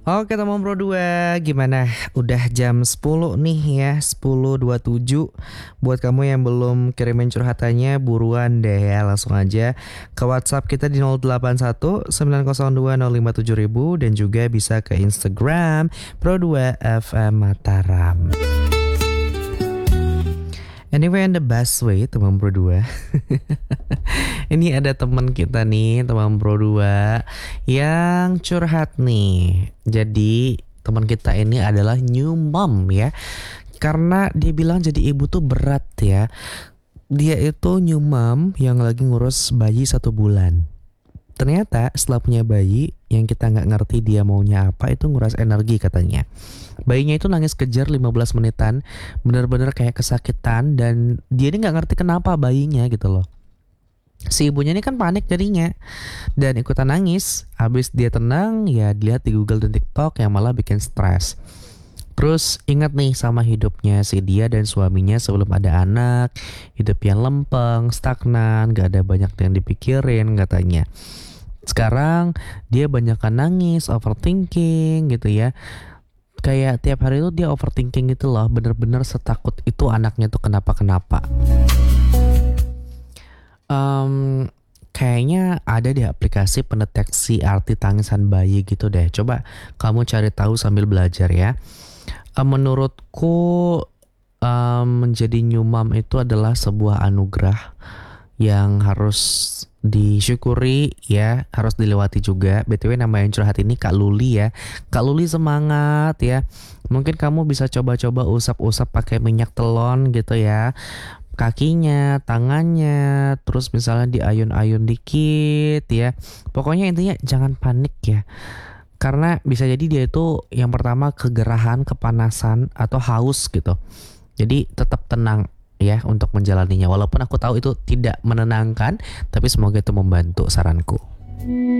Oke teman Pro 2, gimana? Udah jam 10 nih ya, 10.27. Buat kamu yang belum kirimin curhatannya, buruan deh ya, langsung aja ke WhatsApp kita di 081 902 057 dan juga bisa ke Instagram Pro 2 FM Mataram. Anyway, and the best way, teman Pro 2. Ini ada teman kita nih, teman Pro 2 yang curhat nih. Jadi teman kita ini adalah new mom ya. Karena dia bilang jadi ibu tuh berat ya. Dia itu new mom yang lagi ngurus bayi 1 bulan. Ternyata setelah punya bayi, yang kita nggak ngerti dia maunya apa, itu nguras energi katanya. Bayinya itu nangis kejar 15 menitan, bener-bener kayak kesakitan, dan dia ini nggak ngerti kenapa bayinya gitu loh. Si ibunya ini kan panik jadinya dan ikutan nangis. Habis dia tenang, ya dilihat di Google dan TikTok yang malah bikin stres. Terus ingat nih sama hidupnya si dia dan suaminya sebelum ada anak. Hidup yang lempeng, stagnan, gak ada banyak yang dipikirin katanya. Sekarang dia banyakkan nangis, overthinking gitu ya. Kayak tiap hari itu dia overthinking gitu loh. Bener-bener setakut itu anaknya tuh kenapa-kenapa. Kayaknya ada di aplikasi pendeteksi arti tangisan bayi gitu deh. Coba kamu cari tahu sambil belajar ya. Menurutku menjadi new mom itu adalah sebuah anugerah yang harus disyukuri ya, harus dilewati juga. BTW nama yang curhat ini Kak Luli ya. Kak Luli semangat ya. Mungkin kamu bisa coba-coba usap-usap pakai minyak telon gitu ya. Kakinya, tangannya, terus misalnya diayun-ayun dikit ya. Pokoknya intinya jangan panik ya. Karena bisa jadi dia itu yang pertama kegerahan, kepanasan, atau haus gitu. Jadi tetap tenang ya untuk menjalaninya. Walaupun aku tahu itu tidak menenangkan, tapi semoga itu membantu saranku.